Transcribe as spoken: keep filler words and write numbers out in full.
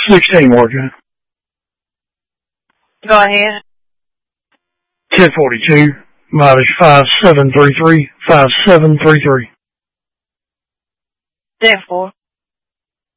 Sixteen working. Go ahead. Ten forty-two. Mileage five seven three three five seven three three. Ten four.